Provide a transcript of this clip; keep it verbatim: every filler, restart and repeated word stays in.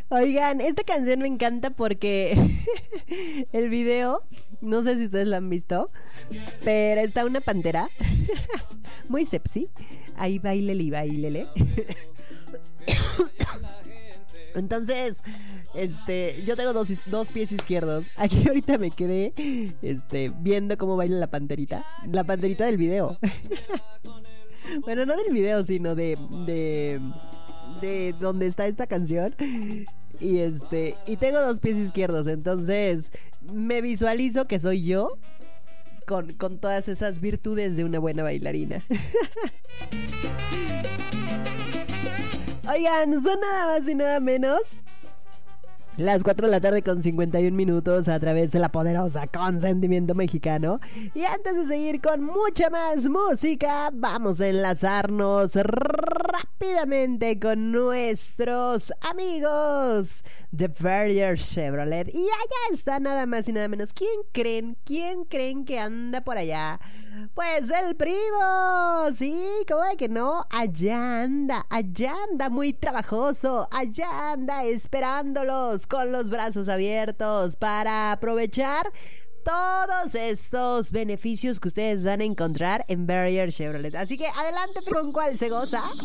Oigan, esta canción me encanta porque el video, no sé si ustedes lo han visto, pero está una pantera muy sepsi. Ahí bailele y bailele. Entonces, este, yo tengo dos, dos pies izquierdos. Aquí ahorita me quedé, este, viendo cómo baila la panterita. La panterita del video. Bueno, no del video, sino de, de, de donde está esta canción. Y este, y tengo dos pies izquierdos. Entonces, me visualizo que soy yo con, con todas esas virtudes de una buena bailarina. Oigan, son nada más y nada menos las cuatro de la tarde con cincuenta y un minutos a través de la poderosa Consentimiento Mexicano. Y antes de seguir con mucha más música, vamos a enlazarnos rápidamente con nuestros amigos de Verrier Chevrolet. Y allá está nada más y nada menos. ¿Quién creen? ¿Quién creen que anda por allá? Pues el primo. Sí, ¿cómo de que no? Allá anda, allá anda muy trabajoso. Allá anda esperándolos con los brazos abiertos para aprovechar todos estos beneficios que ustedes van a encontrar en Verrier Chevrolet. Así que adelante, ¿con cuál se goza?